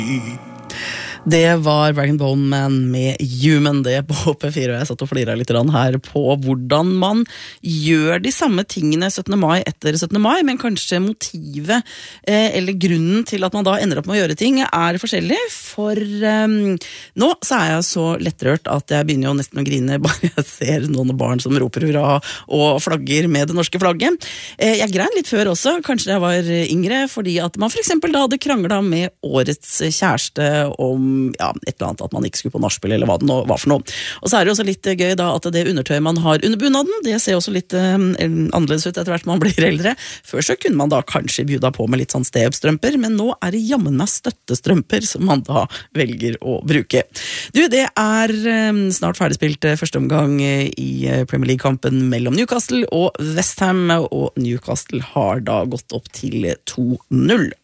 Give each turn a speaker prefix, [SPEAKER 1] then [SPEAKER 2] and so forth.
[SPEAKER 1] Det var Rag & Bone Man med Human, det på P4, og jeg satt og fliret litt her på hvordan man gjør de samme tingene 17. mai etter 17. mai, men kanskje motivet eller grunnen til at man da ender opp med å gjøre ting er forskjellig, for nå så er jeg så lettrørt at jeg begynner jo nesten å grine bare jeg ser noen barn som roper hurra og flagger med det norske flagget. Jeg grein litt før også, kanskje jeg var yngre, fordi at man for eksempel da hadde kranglet med årets kjæreste om et eller annet, at man ikke skulle på nachspiel eller hva det nå var for noe. Og så er det også litt gøy da at det undertøyet man har under bunaden, det ser også litt annerledes ut etter hvert man blir eldre. Før så kunne man da kanskje bjuda på med litt sånn stevstrømper, men nå er det jammen meg støttestrømper som man da velger å bruke. Du, det er snart ferdigspilt første omgang i Premier League-kampen mellom Newcastle og West Ham, og Newcastle har da gått opp til 2-0.